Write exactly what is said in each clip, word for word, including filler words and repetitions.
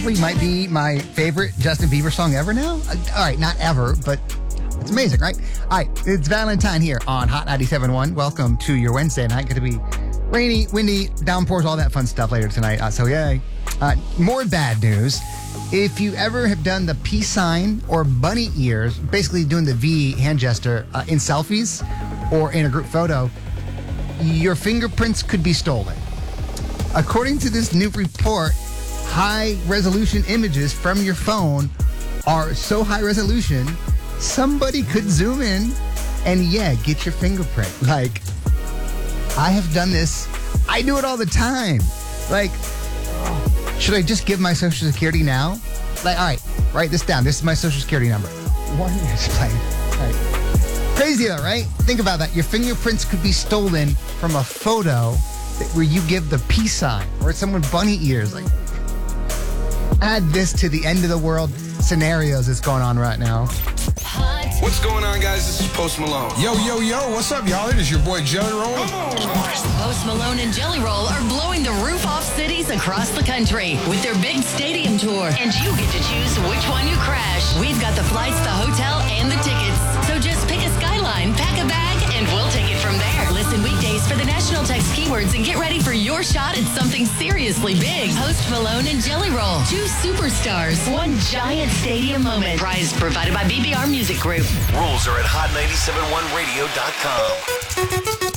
Might be my favorite Justin Bieber song ever now. Uh, all right, not ever, but it's amazing, right? All right, it's Valentine here on Hot ninety-seven point one. Welcome to your Wednesday night. Going to be rainy, windy, downpours, all that fun stuff later tonight. Uh, so, yay. Uh, more bad news. If you ever have done the peace sign or bunny ears, basically doing the V hand gesture uh, in selfies or in a group photo, your fingerprints could be stolen. According to this new report, high-resolution images from your phone are so high resolution, somebody could zoom in and, yeah, get your fingerprint. Like, I have done this. I do it all the time. Like, should I just give my Social Security now? Like, all right, write this down. This is my Social Security number. One year's playing. All right. Crazy, though, right? Think about that. Your fingerprints could be stolen from a photo where you give the peace sign or someone bunny ears. Like, add this to the end of the world scenarios that's going on right now. What's going on, guys? This is Post Malone. Yo, yo, yo, what's up, y'all? It is your boy Jelly Roll. Post Malone and Jelly Roll are blowing the roof off cities across the country with their big stadium tour. And you get to choose which one you crash. We've got the flights, the hotel, and the tickets. So just pick a skyline, pack a bag, and we'll take it from there. Listen weekdays for the national text keywords and get ready for your shot at something seriously big. Post Malone and Jelly Roll. Two superstars. One giant stadium moment. Prize provided by B B R Music Group. Rules are at hot ninety-seven point one radio dot com.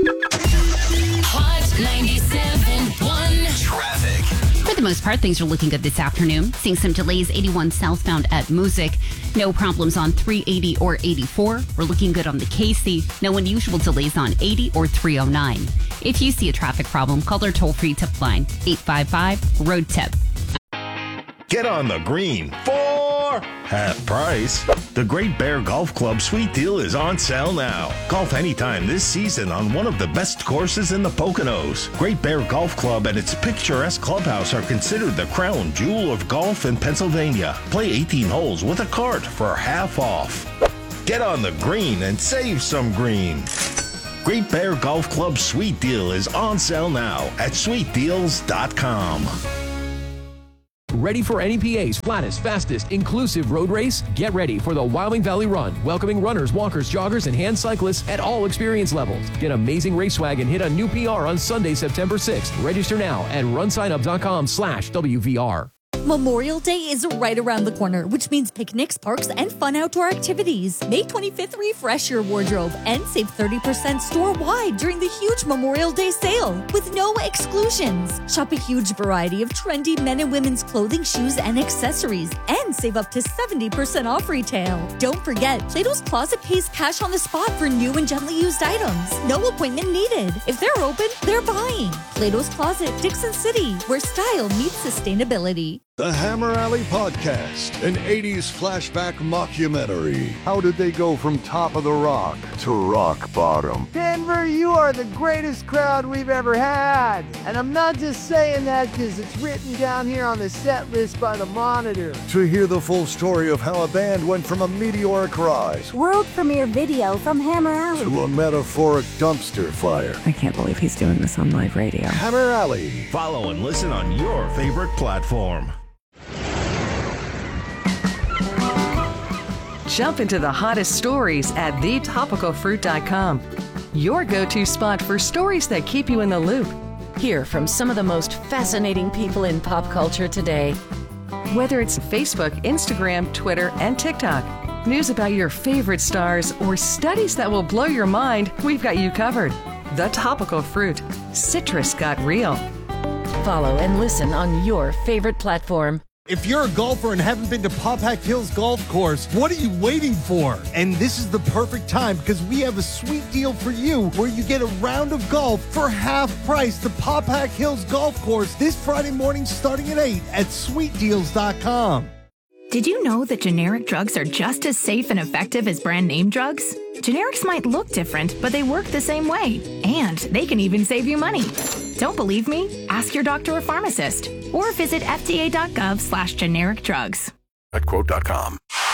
Hot ninety-seven point one. Traffic. For the most part, things are looking good this afternoon. Seeing some delays, eighty-one southbound at Music. No problems on three eighty or eighty-four. We're looking good on the Casey. No unusual delays on eighty or three oh nine. If you see a traffic problem, call our toll-free tip line, eight five five, road tip. Get on the green for half price. The Great Bear Golf Club Sweet Deal is on sale now. Golf anytime this season on one of the best courses in the Poconos. Great Bear Golf Club and its picturesque clubhouse are considered the crown jewel of golf in Pennsylvania. Play eighteen holes with a cart for half off. Get on the green and save some green. Great Bear Golf Club Sweet Deal is on sale now at sweet deals dot com. Ready for N E P A's flattest, fastest, inclusive road race? Get ready for the Wyoming Valley Run, welcoming runners, walkers, joggers, and hand cyclists at all experience levels. Get amazing race swag and hit a new P R on Sunday, September sixth. Register now at runsignup.com slash WVR. Memorial Day is right around the corner, which means picnics, parks, and fun outdoor activities. May twenty-fifth, refresh your wardrobe and save thirty percent store-wide during the huge Memorial Day sale with no exclusions. Shop a huge variety of trendy men and women's clothing, shoes, and accessories, and save up to seventy percent off retail. Don't forget, Plato's Closet pays cash on the spot for new and gently used items. No appointment needed. If they're open, they're buying. Plato's Closet, Dixon City, where style meets sustainability. The Hammer Alley Podcast, an eighties flashback mockumentary. How did they go from top of the rock to rock bottom? Denver, you are the greatest crowd we've ever had. And I'm not just saying that because it's written down here on the set list by the Monitor. To hear the full story of how a band went from a meteoric rise, world premiere video from Hammer Alley, to a metaphoric dumpster fire. I can't believe he's doing this on live radio. Hammer Alley. Follow and listen on your favorite platform. Jump into the hottest stories at the topical fruit dot com. Your go-to spot for stories that keep you in the loop. Hear from some of the most fascinating people in pop culture today. Whether it's Facebook, Instagram, Twitter, and TikTok, news about your favorite stars, or studies that will blow your mind, we've got you covered. The Topical Fruit. Citrus got real. Follow and listen on your favorite platform. If you're a golfer and haven't been to Popak Hills Golf Course, what are you waiting for? And this is the perfect time because we have a sweet deal for you where you get a round of golf for half price to Popak Hills Golf Course this Friday morning starting at eight at sweet deals dot com. Did you know that generic drugs are just as safe and effective as brand name drugs? Generics might look different, but they work the same way. And they can even save you money. Don't believe me? Ask your doctor or pharmacist. Or visit F D A dot gov slash generic drugs. At quote dot com.